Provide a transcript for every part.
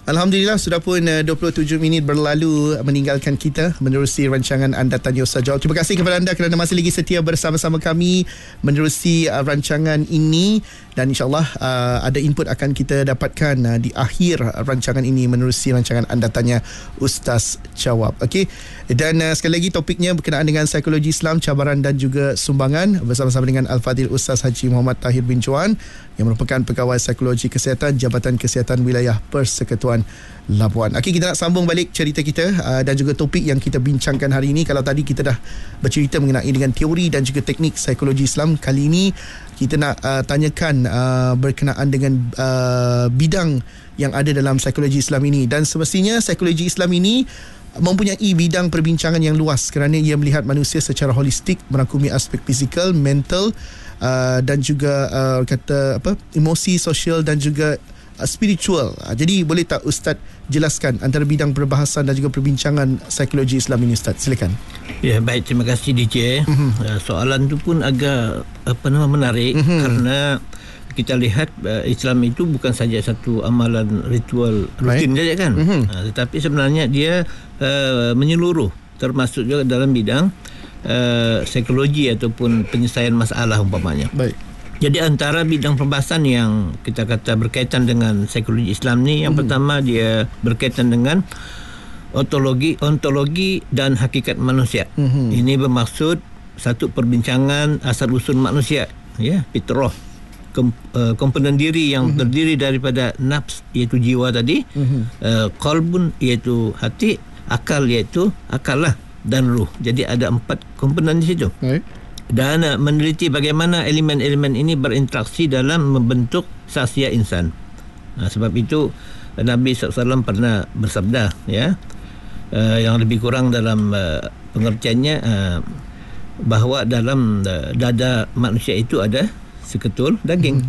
Alhamdulillah sudah pun 27 minit berlalu meninggalkan kita menerusi rancangan Anda Tanya Ustaz Jawab. Terima kasih kepada anda kerana masih lagi setia bersama-sama kami menerusi rancangan ini, dan insyaAllah ada input akan kita dapatkan di akhir rancangan ini menerusi rancangan Anda Tanya Ustaz Jawab. Okey, dan sekali lagi topiknya berkenaan dengan psikologi Islam, cabaran dan juga sumbangan, bersama-sama dengan Al-Fadhil Ustaz Haji Muhammad Tahir bin Johan yang merupakan Pegawai Psikologi Kesihatan Jabatan Kesihatan Wilayah Persekutuan Labuan. Okey, kita nak sambung balik cerita kita dan juga topik yang kita bincangkan hari ini. Kalau tadi kita dah bercerita mengenai dengan teori dan juga teknik psikologi Islam, kali ini kita nak tanyakan berkenaan dengan bidang yang ada dalam psikologi Islam ini. Dan semestinya psikologi Islam ini mempunyai bidang perbincangan yang luas kerana ia melihat manusia secara holistik, merangkumi aspek fizikal, mental dan juga emosi, sosial dan juga spiritual. Jadi boleh tak Ustaz jelaskan antara bidang perbahasan dan juga perbincangan psikologi Islam ini, Ustaz? Silakan. Ya, baik, terima kasih DJ. Soalan tu pun agak menarik kerana kita lihat Islam itu bukan saja satu amalan ritual rutin saja kan. Tetapi sebenarnya dia menyeluruh, termasuk juga dalam bidang psikologi ataupun penyelesaian masalah umpamanya. Baik. Jadi antara bidang perbahasan yang kita kata berkaitan dengan psikologi Islam ni, yang pertama dia berkaitan dengan ontologi dan hakikat manusia. Ini bermaksud satu perbincangan asal usul manusia, ya, fitrah, komponen diri yang terdiri daripada nafs iaitu jiwa tadi, qalbun iaitu hati, akal iaitu akal lah, dan ruh. Jadi ada 4 komponen di situ. Dan meneliti bagaimana elemen-elemen ini berinteraksi dalam membentuk sahsia insan. Sebab itu Nabi SAW pernah bersabda, ya, yang lebih kurang dalam pengertiannya, bahawa dalam dada manusia itu ada seketul daging.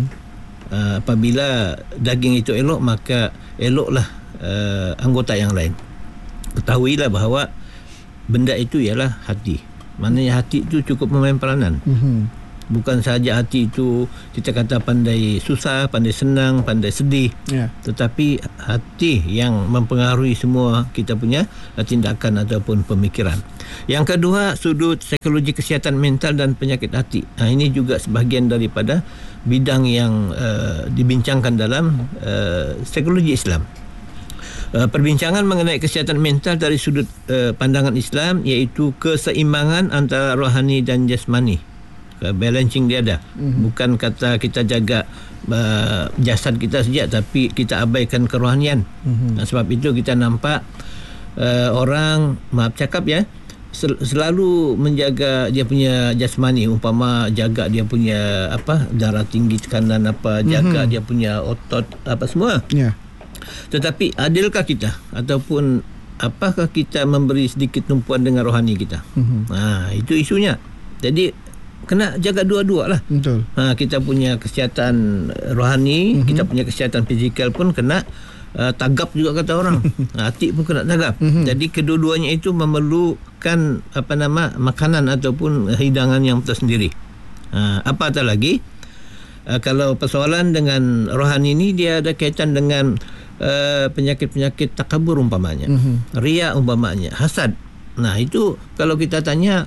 Apabila daging itu elok, maka eloklah anggota yang lain. Ketahuilah bahawa benda itu ialah hati. Maknanya hati itu cukup memain peranan. Bukan sahaja hati itu kita kata pandai susah, pandai senang, pandai sedih, tetapi hati yang mempengaruhi semua kita punya tindakan ataupun pemikiran. Yang kedua, sudut psikologi kesihatan mental dan penyakit hati. Ini juga sebahagian daripada bidang yang dibincangkan dalam psikologi Islam. Perbincangan mengenai kesihatan mental dari sudut pandangan Islam, iaitu keseimbangan antara rohani dan jasmani. Balancing dia ada. Bukan kata kita jaga jasad kita saja, tapi kita abaikan kerohanian. Sebab itu kita nampak orang, maaf cakap ya, selalu menjaga dia punya jasmani, umpama jaga dia punya darah tinggi, tekanan jaga dia punya otot semua. Tetapi adilkah kita ataupun apakah kita memberi sedikit tumpuan dengan rohani kita? Itu isunya. Jadi kena jaga dua-dua lah. Betul. Kita punya kesihatan rohani, kita punya kesihatan fizikal pun kena tagap juga kata orang. Hati pun kena tagap. Jadi kedua-duanya itu memerlukan makanan ataupun hidangan yang tersendiri. Apatah lagi kalau persoalan dengan rohani ini, dia ada kaitan dengan penyakit-penyakit takabur umpamanya, riya umpamanya, hasad. Nah, itu kalau kita tanya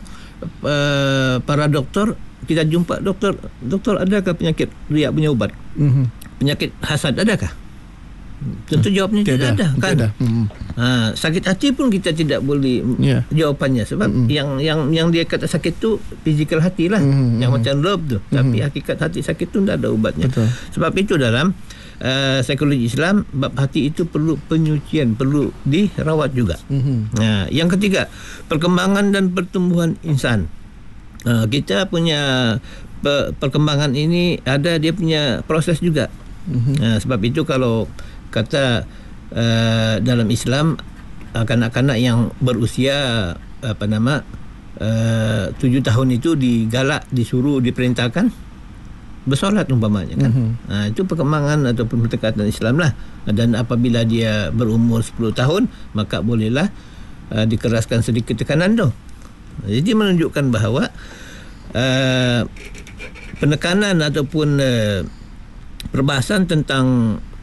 para doktor, kita jumpa doktor, adakah penyakit riya punya ubat? Penyakit hasad adakah? Tentu jawabnya tidak ada kan. Sakit hati pun kita tidak boleh jawapannya, sebab yang dia kata sakit tu fizikal hati lah, yang macam love tu, tapi hakikat hati sakit tu tidak ada ubatnya. Sebab itu dalam psikologi Islam, bab hati itu perlu penyucian, perlu dirawat juga. Yang ketiga, perkembangan dan pertumbuhan insan. Kita punya perkembangan ini ada dia punya proses juga. Sebab itu kalau kata dalam Islam, kanak-kanak yang berusia 7 tahun itu digalak, disuruh, diperintahkan bersolat umpamanya kan. Itu perkembangan ataupun pendekatan Islam lah. Dan apabila dia berumur 10 tahun, maka bolehlah dikeraskan sedikit tekanan tu. Jadi menunjukkan bahawa penekanan ataupun perbahasan tentang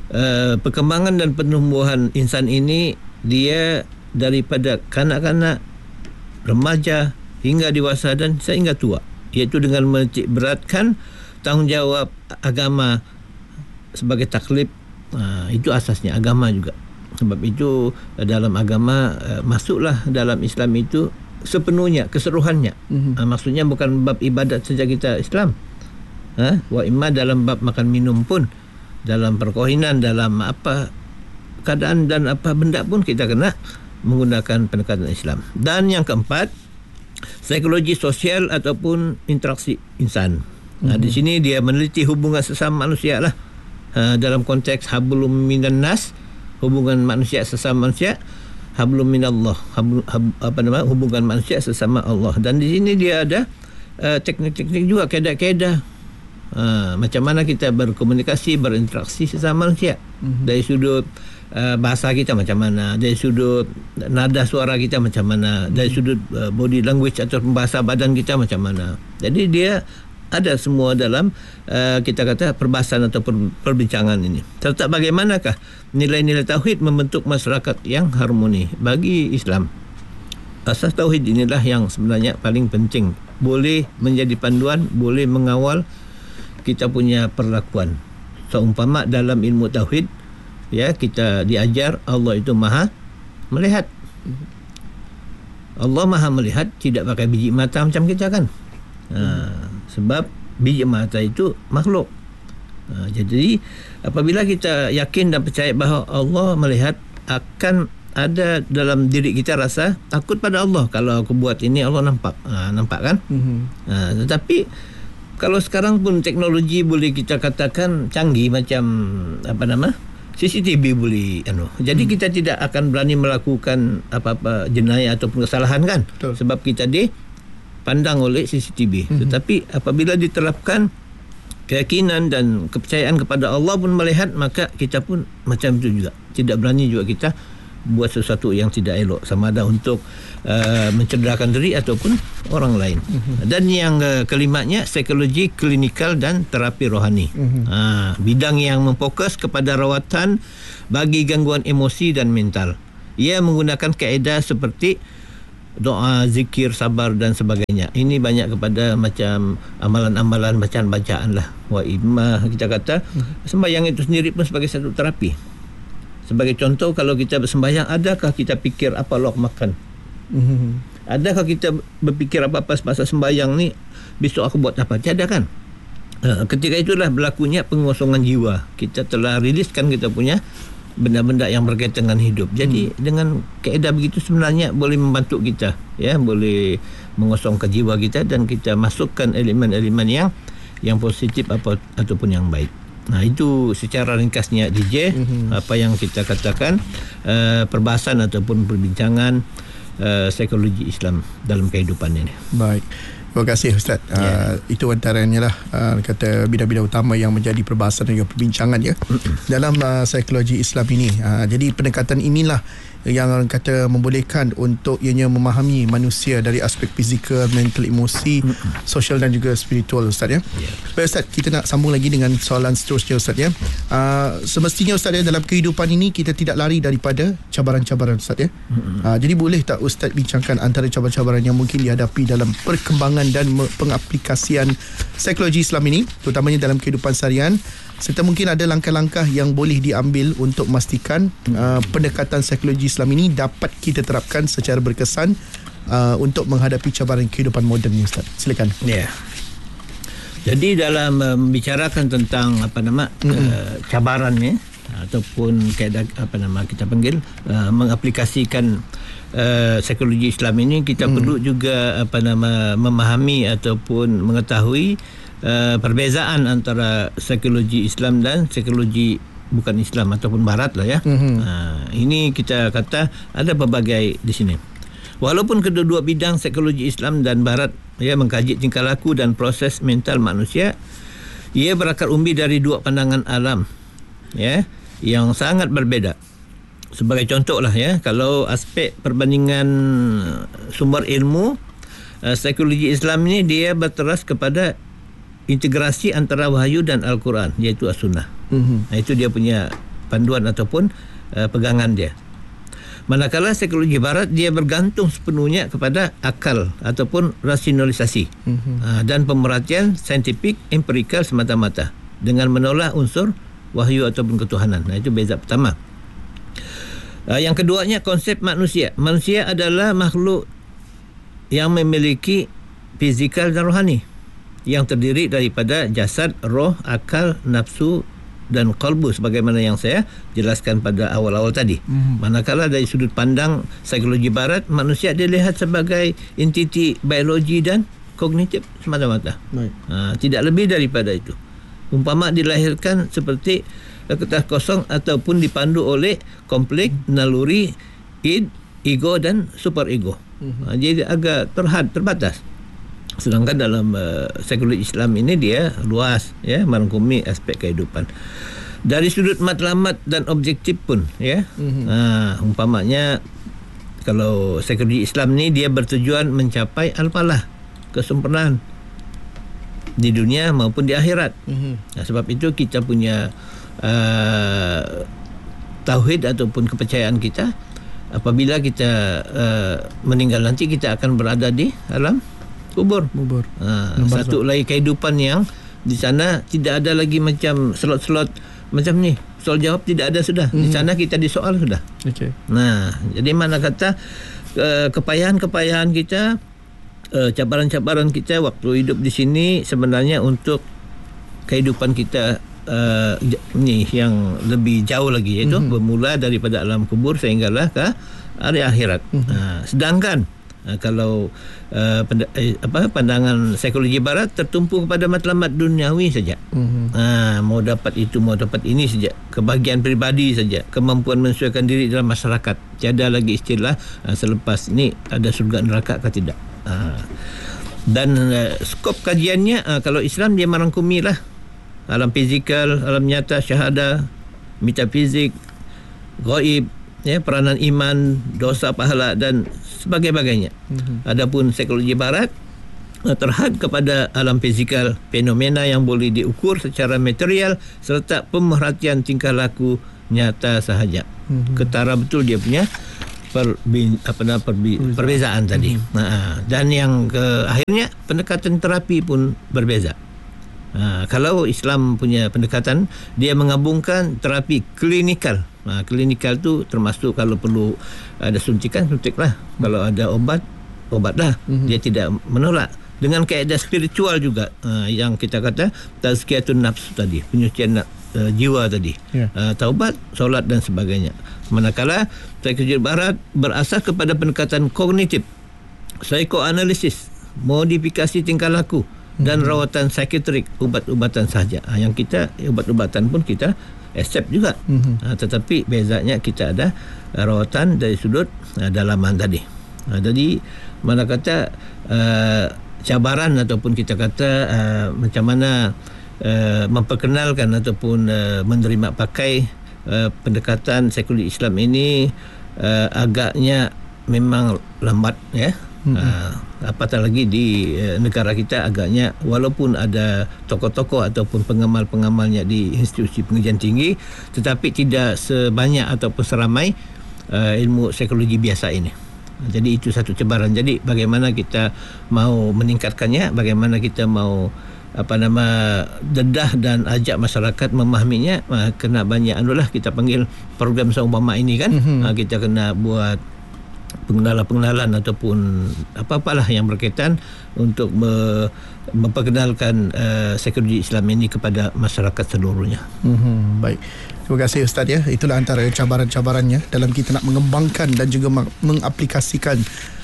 perkembangan dan penumbuhan insan ini dia daripada kanak-kanak, remaja hingga dewasa dan sehingga tua, iaitu dengan menitik beratkan tanggungjawab agama sebagai taklif. Itu asasnya agama juga. Sebab itu dalam agama masuklah dalam Islam itu sepenuhnya, keseluruhannya. Maksudnya bukan bab ibadat saja kita Islam. Wa imma dalam bab makan minum pun, dalam perkawinan, dalam apa keadaan dan apa benda pun kita kena menggunakan pendekatan Islam. Dan yang keempat, psikologi sosial ataupun interaksi insan. Di sini dia meneliti hubungan sesama manusia lah. Dalam konteks hablum minan nas, hubungan manusia sesama manusia, hablum minallah, hubungan manusia sesama Allah. Dan di sini dia ada teknik-teknik juga, kaedah-kaedah macam mana kita berkomunikasi, berinteraksi sesama manusia. Dari sudut bahasa kita macam mana, dari sudut nada suara kita macam mana, dari sudut body language atau bahasa badan kita macam mana. Jadi dia ada semua dalam kita kata perbahasan atau perbincangan ini. Serta bagaimanakah nilai-nilai tauhid membentuk masyarakat yang harmoni bagi Islam. Asas tauhid inilah yang sebenarnya paling penting. Boleh menjadi panduan, boleh mengawal kita punya perlakuan. Seumpama dalam ilmu tauhid, ya, kita diajar Allah itu maha melihat. Allah maha melihat, tidak pakai biji mata macam kita kan. Sebab biji mata itu makhluk. Jadi apabila kita yakin dan percaya bahawa Allah melihat, akan ada dalam diri kita rasa takut pada Allah. Kalau aku buat ini Allah nampak. Nampak kan? Tetapi kalau sekarang pun teknologi boleh kita katakan canggih macam CCTV boleh jadi kita tidak akan berani melakukan apa-apa jenayah ataupun kesalahan kan. Betul. Sebab kita dipandang oleh CCTV. Tetapi apabila diterapkan keyakinan dan kepercayaan kepada Allah pun melihat, maka kita pun macam itu juga. Tidak berani juga kita buat sesuatu yang tidak elok, sama ada untuk mencederakan diri ataupun orang lain. Dan yang kelimanya, psikologi klinikal dan terapi rohani. Bidang yang memfokus kepada rawatan bagi gangguan emosi dan mental. Ia menggunakan kaedah seperti doa, zikir, sabar dan sebagainya. Ini banyak kepada macam amalan-amalan, bacaan-bacaan lah. Wa imma kita kata sembahyang itu sendiri pun sebagai satu terapi. Sebagai contoh, kalau kita bersembahyang, adakah kita fikir apa lauk makan? Adakah kita berfikir apa-apa semasa sembahyang ni, besok aku buat apa? Tiada kan? Ketika itulah berlakunya pengosongan jiwa. Kita telah riliskan kita punya benda-benda yang berkaitan dengan hidup. Jadi dengan kaedah begitu sebenarnya boleh membantu kita, ya, boleh mengosongkan jiwa kita dan kita masukkan elemen-elemen yang positif ataupun yang baik. Itu secara ringkasnya DJ, apa yang kita katakan perbahasan ataupun perbincangan psikologi Islam dalam kehidupan ini. Baik. Terima kasih Ustaz. Itu antaranya lah kata bidang-bidang utama yang menjadi perbahasan dan perbincangan ya dalam psikologi Islam ini. Jadi pendekatan inilah yang orang kata membolehkan untuk ianya memahami manusia dari aspek fizikal, mental, emosi, sosial dan juga spiritual, Ustaz ya. Baik Ustaz, kita nak sambung lagi dengan soalan seterusnya Ustaz ya. Semestinya Ustaz ya, dalam kehidupan ini kita tidak lari daripada cabaran-cabaran Ustaz ya. Jadi boleh tak Ustaz bincangkan antara cabaran-cabaran yang mungkin dihadapi dalam perkembangan dan pengaplikasian psikologi Islam ini, terutamanya dalam kehidupan seharian, serta mungkin ada langkah-langkah yang boleh diambil untuk memastikan pendekatan psikologi Islam ini dapat kita terapkan secara berkesan untuk menghadapi cabaran kehidupan moden ni Ustaz. Silakan. Ya. Jadi dalam membicarakan tentang cabaran ni ataupun kaedah kita panggil mengaplikasikan psikologi Islam ini, kita perlu juga memahami ataupun mengetahui perbezaan antara psikologi Islam dan psikologi bukan Islam ataupun Barat lah ya. Ini kita kata ada pelbagai di sini. Walaupun kedua-dua bidang psikologi Islam dan Barat ya mengkaji tingkah laku dan proses mental manusia, ia berakar umbi dari dua pandangan alam ya yang sangat berbeza. Sebagai contoh lah ya, kalau aspek perbandingan sumber ilmu, psikologi Islam ini dia berteras kepada integrasi antara wahyu dan Al-Quran, iaitu As-Sunnah. Itu dia punya panduan ataupun pegangan dia. Manakala psikologi barat dia bergantung sepenuhnya kepada akal ataupun rasionalisasi dan pemerhatian saintifik empirikal semata-mata dengan menolak unsur wahyu ataupun ketuhanan. Itu beza pertama. Yang keduanya konsep manusia. Manusia adalah makhluk yang memiliki fizikal dan rohani yang terdiri daripada jasad, roh, akal, nafsu dan qalbu sebagaimana yang saya jelaskan pada awal-awal tadi. Manakala dari sudut pandang psikologi barat, manusia dilihat sebagai entiti biologi dan kognitif semata-mata. Tidak lebih daripada itu. Umpama dilahirkan seperti kertas kosong ataupun dipandu oleh kompleks naluri, id, ego dan superego. Jadi agak terbatas. Sedangkan dalam psikologi Islam ini dia luas, ya, merangkumi aspek kehidupan. Dari sudut matlamat dan objektif pun, ya. Umpamanya kalau psikologi Islam ni dia bertujuan mencapai al-falah, kesempurnaan di dunia maupun di akhirat. Sebab itu kita punya tauhid ataupun kepercayaan kita, apabila kita meninggal nanti kita akan berada di alam kubur. Satu lagi kehidupan yang di sana tidak ada lagi macam slot-slot macam ni. Soal jawab tidak ada sudah. Di sana kita disoal sudah. Jadi mana kata kepayahan kita, cabaran-cabaran kita waktu hidup di sini sebenarnya untuk kehidupan kita ni yang lebih jauh lagi, iaitu bermula daripada alam kubur sehinggalah ke hari akhirat. Sedangkan kalau pandangan psikologi barat tertumpu kepada matlamat duniawi saja. Mau dapat itu, mau dapat ini saja, kebahagiaan pribadi saja, kemampuan menyesuaikan diri dalam masyarakat. Tiada lagi istilah selepas ni ada surga neraka ke tidak. Dan skop kajiannya, kalau Islam dia merangkumi lah alam fizikal, alam nyata, syahadah, metafizik, gaib, ya, peranan iman, dosa, pahala dan sebagainya. Adapun psikologi barat terhad kepada alam fizikal, fenomena yang boleh diukur secara material serta pemerhatian tingkah laku nyata sahaja. Ketara betul dia punya perbezaan tadi. Dan yang akhirnya pendekatan terapi pun berbeza. Kalau Islam punya pendekatan, dia menggabungkan terapi klinikal. Klinikal tu termasuk kalau perlu ada suntikan, suntiklah. Kalau ada obatlah. Dia tidak menolak. Dengan kaedah spiritual juga, yang kita kata tazkiyatun nafs tadi, penyucian jiwa tadi, taubat, solat dan sebagainya. Manakala psikologi barat berasas kepada pendekatan kognitif, psikoanalisis, modifikasi tingkah laku dan rawatan psikiatrik, ubat-ubatan sahaja. Yang kita ubat-ubatan pun kita accept juga. Tetapi bezanya kita ada rawatan dari sudut dalaman tadi. Jadi mana kata cabaran ataupun kita kata macam mana memperkenalkan ataupun menerima pakai pendekatan psikologi Islam ini agaknya memang lambat, ya. Apatah lagi di negara kita agaknya, walaupun ada tokoh-tokoh ataupun pengamal-pengamalnya di institusi pengajian tinggi, tetapi tidak sebanyak ataupun seramai ilmu psikologi biasa ini. Jadi itu satu cabaran. Jadi bagaimana kita mau meningkatkannya, bagaimana kita mau dedah dan ajak masyarakat memahaminya, kena banyak anulah kita panggil program seumpama ini kan. Kita kena buat pengenalan ataupun apa-apalah yang berkaitan untuk memperkenalkan psikologi Islam ini kepada masyarakat seluruhnya. Baik. Terima kasih Ustaz, ya. Itulah antara cabaran-cabarannya dalam kita nak mengembangkan dan juga mengaplikasikan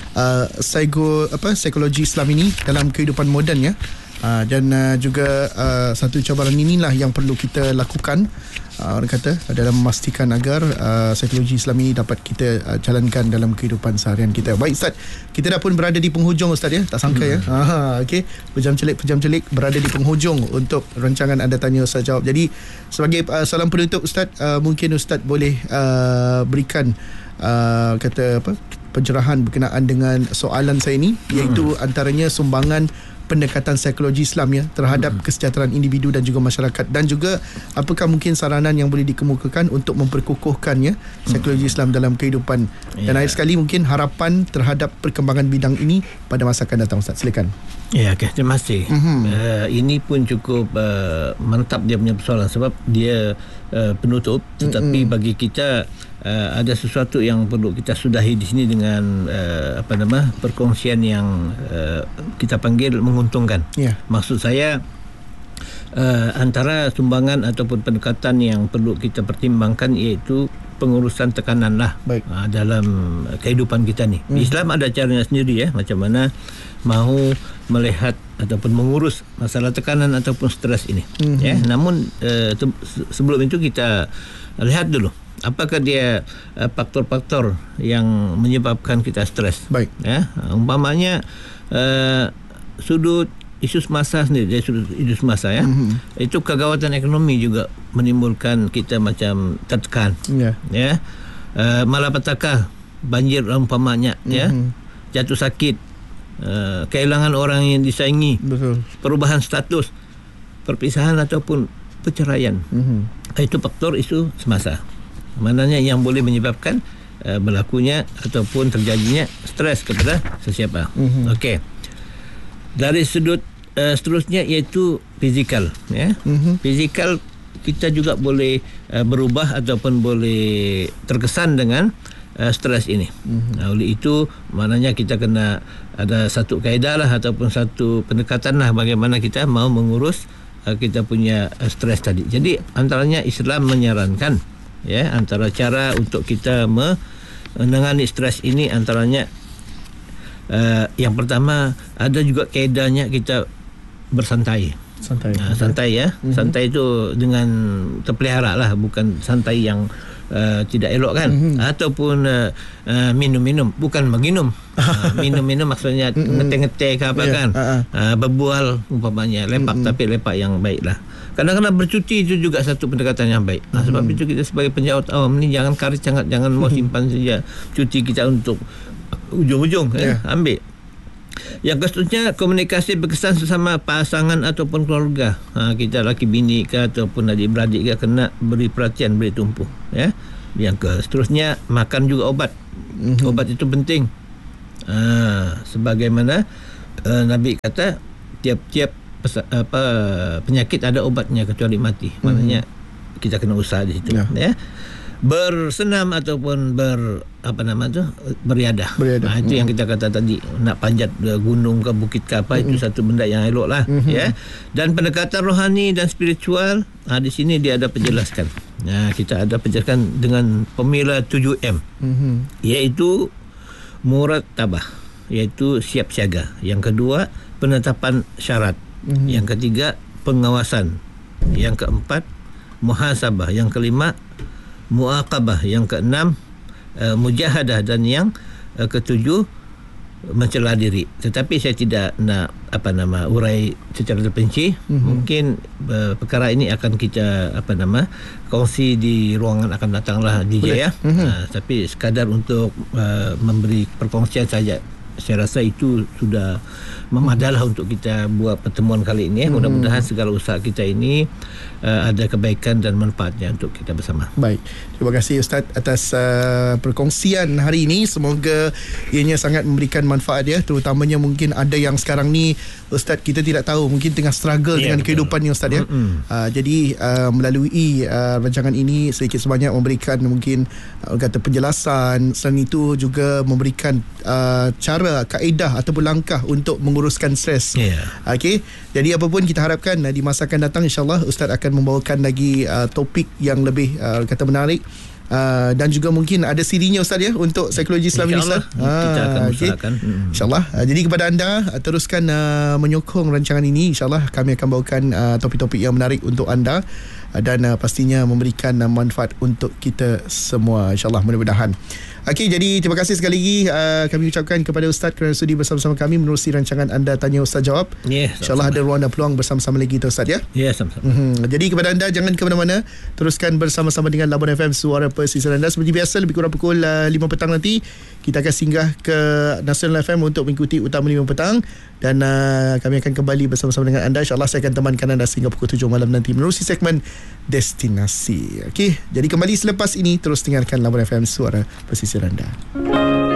psikologi Islam ini dalam kehidupan moden, ya. Dan juga satu cabaran inilah yang perlu kita lakukan, orang kata, dalam memastikan agar psikologi Islam ini dapat kita jalankan dalam kehidupan seharian kita. Baik Ustaz, kita dah pun berada di penghujung Ustaz, ya. Tak sangka ya. Okey, pejam celik berada di penghujung untuk rancangan Anda Tanya Ustaz Jawab. Jadi sebagai salam penutup Ustaz, mungkin Ustaz boleh berikan pencerahan berkenaan dengan soalan saya ini, iaitu antaranya sumbangan pendekatan psikologi Islam ya terhadap kesejahteraan individu dan juga masyarakat, dan juga apakah mungkin saranan yang boleh dikemukakan untuk memperkukuhkannya psikologi Islam dalam kehidupan. Dan akhir sekali mungkin harapan terhadap perkembangan bidang ini pada masa akan datang, Ustaz. Silakan. Ya, okay, terima kasih. Ini pun cukup mantap dia punya persoalan, sebab dia penutup, tetapi bagi kita ada sesuatu yang perlu kita sudahi di sini dengan perkongsian yang kita panggil menguntungkan. Maksud saya, antara sumbangan ataupun pendekatan yang perlu kita pertimbangkan iaitu pengurusan tekanan lah dalam kehidupan kita ni. Islam ada caranya sendiri macam mana mahu melihat ataupun mengurus masalah tekanan ataupun stres ini. Namun sebelum itu kita lihat dulu apakah dia faktor-faktor yang menyebabkan kita stres. Umpamanya sudut isu semasa sendiri, dari sudut isu semasa itu kegawatan ekonomi juga menimbulkan kita macam tertekan. Malapetaka, banjir umpamanya, jatuh sakit, kehilangan orang yang disayangi, perubahan status, perpisahan ataupun perceraian. Itu faktor isu semasa. Maknanya yang boleh menyebabkan berlakunya ataupun terjadinya stres kepada sesiapa. Okey. Dari sudut seterusnya iaitu fizikal, fizikal kita juga boleh berubah ataupun boleh terkesan dengan stres ini. Oleh itu maknanya kita kena ada satu kaedah lah ataupun satu pendekatan lah bagaimana kita mau mengurus kita punya stres tadi. Jadi antaranya Islam menyarankan antara cara untuk kita menangani stres ini, antaranya yang pertama ada juga kaedahnya kita bersantai. Santai santai itu dengan terpelihara lah, bukan santai yang tidak elok kan. Ataupun minum-minum, bukan menginum. Minum-minum maksudnya ngeteh-ngeteh ke apa kan. Berbual umpamanya, lepak, tapi lepak yang baik lah. Kadang-kadang bercuti itu juga satu pendekatan yang baik. Sebab itu kita sebagai penjawat awam ni jangan karit sangat, jangan mau simpan saja cuti kita untuk ujung-ujung. Ambil. Yang seterusnya, komunikasi berkesan sesama pasangan ataupun keluarga. Kita laki bini ke ataupun adik-beradik ke kena beri perhatian, beri tumpu. Yang seterusnya, makan juga obat. Obat itu penting. Sebagaimana Nabi kata, tiap-tiap penyakit ada obatnya kecuali mati. Maknanya kita kena usaha di situ. Bersenam ataupun beriadah. Itu yang kita kata tadi, nak panjat gunung ke bukit ke apa, itu satu benda yang elok lah. Dan pendekatan rohani dan spiritual, di sini dia ada penjelaskan. Kita ada penjelaskan dengan formula 7M, iaitu muratabah, iaitu siap siaga. Yang kedua, penetapan syarat. Yang ketiga, pengawasan. Yang keempat, muhasabah. Yang kelima, muaqabah. Yang keenam, mujahadah. Dan yang ketujuh, mencela diri. Tetapi saya tidak nak urai secara terperinci. Mungkin perkara ini akan kita kongsi di ruangan akan datanglah DJ. Tapi sekadar untuk memberi perkongsian saja. Saya rasa itu sudah memadalah untuk kita buat pertemuan kali ini. Mudah-mudahan segala usaha kita ini ada kebaikan dan manfaatnya untuk kita bersama. Baik, terima kasih Ustaz atas perkongsian hari ini. Semoga ianya sangat memberikan manfaat terutamanya mungkin ada yang sekarang ni Ustaz kita tidak tahu, mungkin tengah struggle dengan kehidupannya Ustaz jadi melalui rancangan ini sedikit sebanyak memberikan mungkin kata penjelasan, selain itu juga memberikan cara, kaedah ataupun langkah untuk menguruskan stres. Okey, jadi apa pun kita harapkan di masa akan datang insya-Allah Ustaz akan membawakan lagi topik yang lebih kata menarik. Dan juga mungkin ada sirinya Ustaz untuk psikologi Islam ini Ustaz. Kita akan usahakan InsyaAllah. Jadi kepada anda teruskan menyokong rancangan ini. InsyaAllah kami akan bawakan topik-topik yang menarik untuk anda. dan pastinya memberikan manfaat untuk kita semua, insyaAllah, mudah-mudahan. Okey, jadi terima kasih sekali lagi kami ucapkan kepada Ustaz kerana sudi bersama-sama kami menerusi rancangan Anda Tanya Ustaz Jawab. InsyaAllah ada ruang dan peluang bersama-sama lagi kita, Ustaz, ya? Ya, sama-sama. Jadi kepada anda, jangan ke mana-mana, teruskan bersama-sama dengan Labuan FM, suara pesisir anda. Seperti biasa, lebih kurang pukul 5 petang nanti kita akan singgah ke Nasional FM untuk mengikuti Utama 5 petang, dan kami akan kembali bersama-sama dengan anda. InsyaAllah saya akan temankan anda sehingga pukul 7 malam nanti menerusi segmen Destinasi. Okey, jadi kembali selepas ini, terus dengarkan Labuan FM, suara pesisir anda.